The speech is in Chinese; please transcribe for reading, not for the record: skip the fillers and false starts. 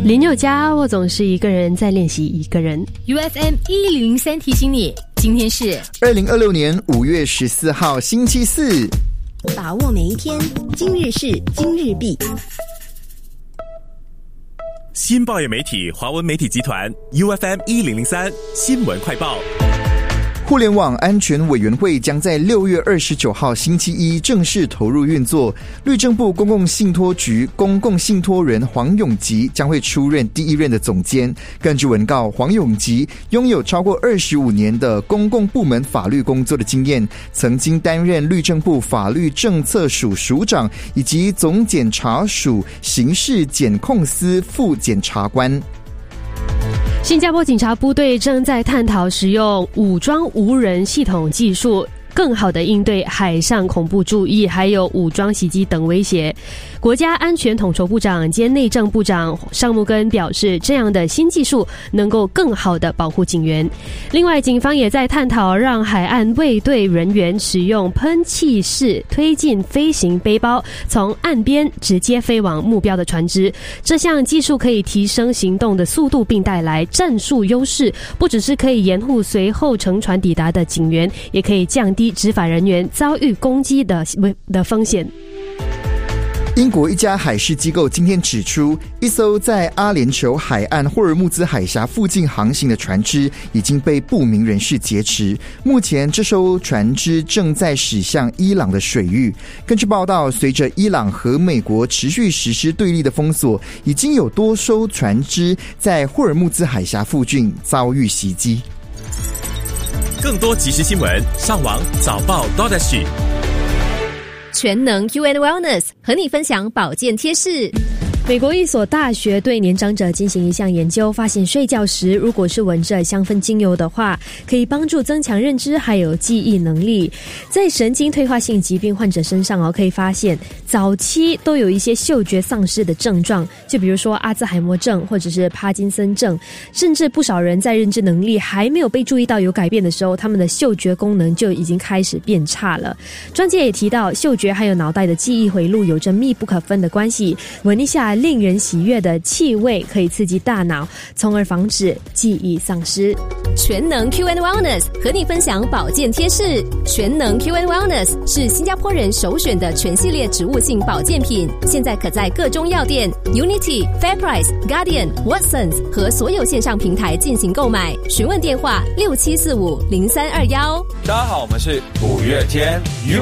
林宥嘉，我总是一个人在练习一个人。 UFM 1003提醒你，今天是 2026年5月14号星期四。 把握每一天，今日事今日毕。 新报业媒体华文媒体集团 UFM 1003新闻快报。 互联网安全委员会将在6月29号星期一正式投入运作。律政部公共信托局公共信托人黄永吉将会出任第一任的总监。根据文告，黄永吉拥有超过25年的公共部门法律工作的经验，曾经担任律政部法律政策署署长以及总检察署刑事检控司副检察官。 新加坡警察部队正在探讨使用武装无人系统技术，更好地应对海上恐怖主义还有武装袭击等威胁。国家安全统筹部长兼内政部长尚木根表示，这样的新技术能够更好地保护警员。另外，警方也在探讨让海岸卫队人员使用喷气式推进飞行背包，从岸边直接飞往目标的船只。这项技术可以提升行动的速度，并带来战术优势，不只是可以掩护随后乘船抵达的警员，也可以降低执法人员遭遇攻击的风险。 英国一家海事机构今天指出，一艘在阿联酋海岸霍尔木兹海峡附近航行的船只已经被不明人士劫持。目前这艘船只正在驶向伊朗的水域。根据报道，随着伊朗和美国持续实施对立的封锁，已经有多艘船只在霍尔木兹海峡附近遭遇袭击。 更多即时新闻，上网早报 .SG。 全能 UN Wellness 和你分享保健贴士。 美国一所大学对年长者进行一项研究，发现睡觉时如果是闻着香氛精油的话，可以帮助增强认知还有记忆能力。在神经退化性疾病患者身上可以发现早期都有一些嗅觉丧失的症状，就比如说阿兹海默症或者是帕金森症，甚至不少人在认知能力还没有被注意到有改变的时候，他们的嗅觉功能就已经开始变差了。专家也提到，嗅觉还有脑袋的记忆回路有着密不可分的关系，闻一下令人喜悦的气味可以刺激大脑，从而防止记忆丧失。 全能 QN Wellness 和你分享保健贴士。全能 QN Wellness 是新加坡人首选的全系列植物性保健品，现在可在各中药店 Unity、Fairprice、Guardian、Watsons 和所有线上平台进行购买。询问电话67450321。 大家好，我们是五月天。